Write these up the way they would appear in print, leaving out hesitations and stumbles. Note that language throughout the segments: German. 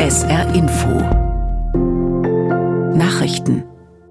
SR Info Nachrichten.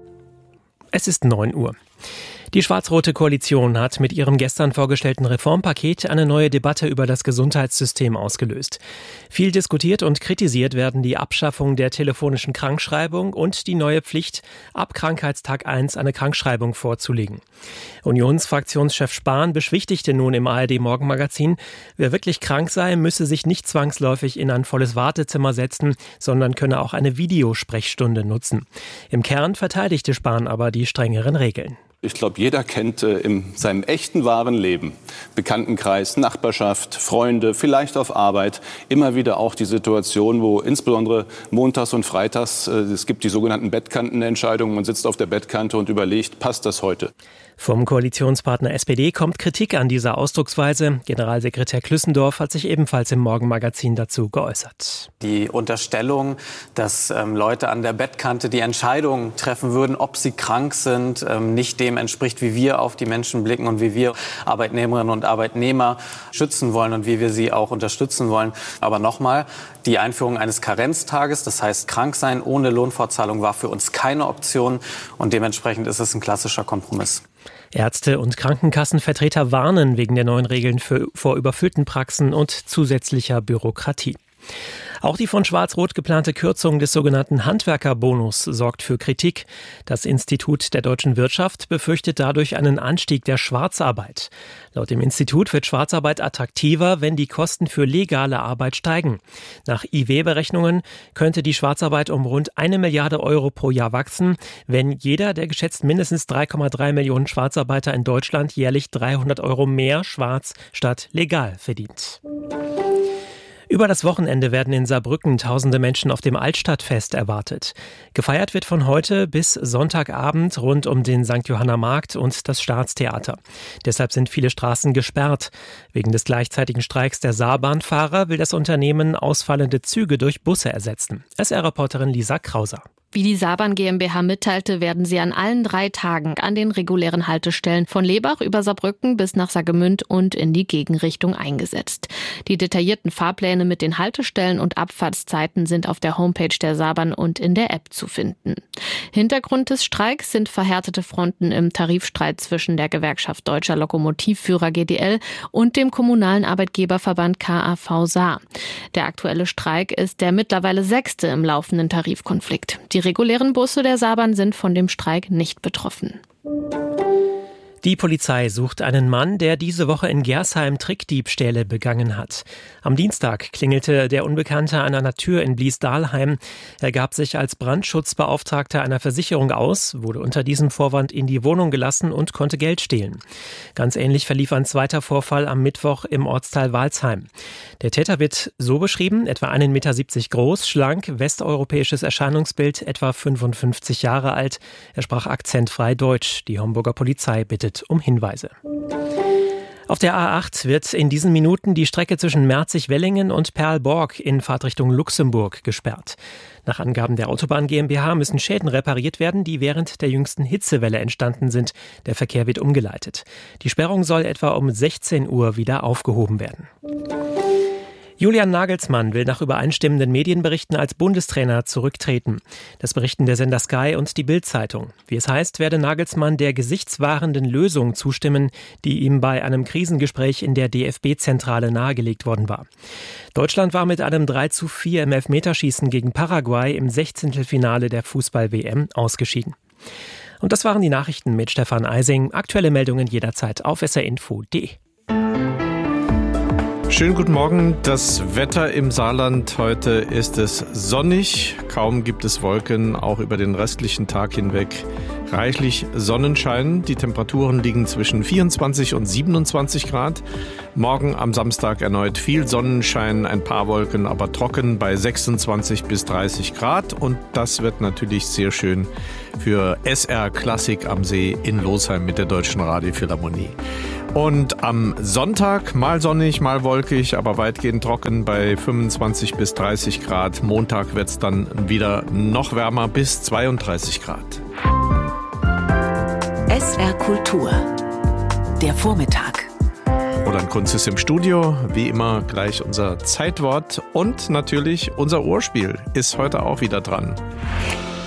Es ist 9 Uhr. Die schwarz-rote Koalition hat mit ihrem gestern vorgestellten Reformpaket eine neue Debatte über das Gesundheitssystem ausgelöst. Viel diskutiert und kritisiert werden die Abschaffung der telefonischen Krankschreibung und die neue Pflicht, ab Krankheitstag 1 eine Krankschreibung vorzulegen. Unionsfraktionschef Spahn beschwichtigte nun im ARD-Morgenmagazin, wer wirklich krank sei, müsse sich nicht zwangsläufig in ein volles Wartezimmer setzen, sondern könne auch eine Videosprechstunde nutzen. Im Kern verteidigte Spahn aber die strengeren Regeln. Ich glaube, jeder kennt in seinem echten, wahren Leben, Bekanntenkreis, Nachbarschaft, Freunde, vielleicht auf Arbeit, immer wieder auch die Situation, wo insbesondere montags und freitags, es gibt die sogenannten Bettkantenentscheidungen, man sitzt auf der Bettkante und überlegt, passt das heute? Vom Koalitionspartner SPD kommt Kritik an dieser Ausdrucksweise. Generalsekretär Klüssendorf hat sich ebenfalls im Morgenmagazin dazu geäußert. Die Unterstellung, dass Leute an der Bettkante die Entscheidung treffen würden, ob sie krank sind, nicht dem entspricht, wie wir auf die Menschen blicken und wie wir Arbeitnehmerinnen und Arbeitnehmer schützen wollen und wie wir sie auch unterstützen wollen. Aber nochmal, die Einführung eines Karenztages, das heißt krank sein ohne Lohnfortzahlung, war für uns keine Option und dementsprechend ist es ein klassischer Kompromiss. Ärzte und Krankenkassenvertreter warnen wegen der neuen Regeln vor überfüllten Praxen und zusätzlicher Bürokratie. Auch die von Schwarz-Rot geplante Kürzung des sogenannten Handwerkerbonus sorgt für Kritik. Das Institut der deutschen Wirtschaft befürchtet dadurch einen Anstieg der Schwarzarbeit. Laut dem Institut wird Schwarzarbeit attraktiver, wenn die Kosten für legale Arbeit steigen. Nach IW-Berechnungen könnte die Schwarzarbeit um rund 1 Milliarde Euro pro Jahr wachsen, wenn jeder der geschätzt mindestens 3,3 Millionen Schwarzarbeiter in Deutschland jährlich 300 Euro mehr schwarz statt legal verdient. Über das Wochenende werden in Saarbrücken tausende Menschen auf dem Altstadtfest erwartet. Gefeiert wird von heute bis Sonntagabend rund um den St. Johanna Markt und das Staatstheater. Deshalb sind viele Straßen gesperrt. Wegen des gleichzeitigen Streiks der Saarbahnfahrer will das Unternehmen ausfallende Züge durch Busse ersetzen. SR-Reporterin Lisa Krauser. Wie die Saarbahn GmbH mitteilte, werden sie an allen 3 Tagen an den regulären Haltestellen von Lebach über Saarbrücken bis nach Saargemünd und in die Gegenrichtung eingesetzt. Die detaillierten Fahrpläne mit den Haltestellen und Abfahrtszeiten sind auf der Homepage der Saarbahn und in der App zu finden. Hintergrund des Streiks sind verhärtete Fronten im Tarifstreit zwischen der Gewerkschaft Deutscher Lokomotivführer GDL und dem kommunalen Arbeitgeberverband KAV Saar. Der aktuelle Streik ist der mittlerweile 6. im laufenden Tarifkonflikt. Die regulären Busse der Saarbahn sind von dem Streik nicht betroffen. Die Polizei sucht einen Mann, der diese Woche in Gersheim Trickdiebstähle begangen hat. Am Dienstag klingelte der Unbekannte an einer Tür in Bliesdahlheim. Er gab sich als Brandschutzbeauftragter einer Versicherung aus, wurde unter diesem Vorwand in die Wohnung gelassen und konnte Geld stehlen. Ganz ähnlich verlief ein zweiter Vorfall am Mittwoch im Ortsteil Walsheim. Der Täter wird so beschrieben, etwa 1,70 Meter groß, schlank, westeuropäisches Erscheinungsbild, etwa 55 Jahre alt. Er sprach akzentfrei Deutsch. Die Homburger Polizei bittet um Hinweise. Auf der A8 wird in diesen Minuten die Strecke zwischen Merzig-Wellingen und Perlborg in Fahrtrichtung Luxemburg gesperrt. Nach Angaben der Autobahn GmbH müssen Schäden repariert werden, die während der jüngsten Hitzewelle entstanden sind. Der Verkehr wird umgeleitet. Die Sperrung soll etwa um 16 Uhr wieder aufgehoben werden. Julian Nagelsmann will nach übereinstimmenden Medienberichten als Bundestrainer zurücktreten. Das berichten der Sender Sky und die Bild-Zeitung. Wie es heißt, werde Nagelsmann der gesichtswahrenden Lösung zustimmen, die ihm bei einem Krisengespräch in der DFB-Zentrale nahegelegt worden war. Deutschland war mit einem 3:4 im Elfmeterschießen gegen Paraguay im 16. der Fußball-WM ausgeschieden. Und das waren die Nachrichten mit Stefan Eising. Aktuelle Meldungen jederzeit auf srinfo.de. Schönen guten Morgen. Das Wetter im Saarland. Heute ist es sonnig. Kaum gibt es Wolken, auch über den restlichen Tag hinweg reichlich Sonnenschein. Die Temperaturen liegen zwischen 24 und 27 Grad. Morgen am Samstag erneut viel Sonnenschein, ein paar Wolken, aber trocken bei 26 bis 30 Grad. Und das wird natürlich sehr schön für SR Klassik am See in Losheim mit der Deutschen Radiophilharmonie. Und am Sonntag mal sonnig, mal wolkig, aber weitgehend trocken bei 25 bis 30 Grad. Montag wird es dann wieder noch wärmer bis 32 Grad. SR Kultur. Der Vormittag. Roland Kunz ist im Studio, wie immer gleich unser Zeitwort und natürlich unser Ohrspiel ist heute auch wieder dran.